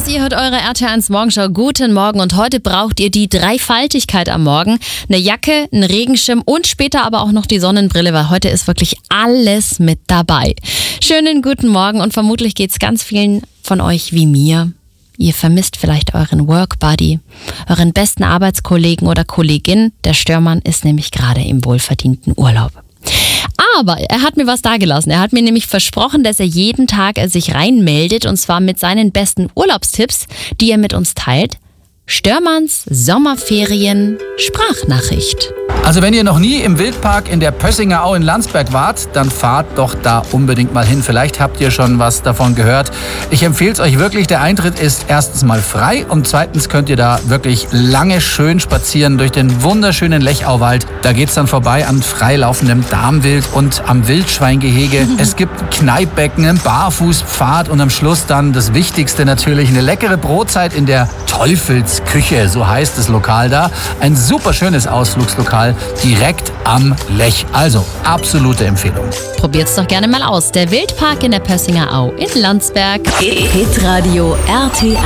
Ihr hört eure RT1 Morgenschau. Guten Morgen und heute braucht ihr die Dreifaltigkeit am Morgen. Eine Jacke, einen Regenschirm und später aber auch noch die Sonnenbrille, weil heute ist wirklich alles mit dabei. Schönen guten Morgen und vermutlich geht's ganz vielen von euch wie mir. Ihr vermisst vielleicht euren Work-Buddy, euren besten Arbeitskollegen oder Kollegin. Der Störmann ist nämlich gerade im wohlverdienten Urlaub. Aber er hat mir was dagelassen. Er hat mir nämlich versprochen, dass er jeden Tag sich reinmeldet und zwar mit seinen besten Urlaubstipps, die er mit uns teilt. Störmanns Sommerferien Sprachnachricht. Also wenn ihr noch nie im Wildpark in der Pössinger Au in Landsberg wart, dann fahrt doch da unbedingt mal hin. Vielleicht habt ihr schon was davon gehört. Ich empfehle es euch wirklich. Der Eintritt ist erstens mal frei und zweitens könnt ihr da wirklich lange schön spazieren durch den wunderschönen Lechauwald. Da geht's dann vorbei an freilaufendem Darmwild und am Wildschweingehege. Es gibt Kneippbecken, einen Barfußpfad und am Schluss dann das Wichtigste natürlich, eine leckere Brotzeit in der Teufelsküche, so heißt das Lokal da. Ein super schönes Ausflugslokal direkt am Lech. Also absolute Empfehlung. Probiert's doch gerne mal aus. Der Wildpark in der Pössinger Au in Landsberg. Hitradio RT1.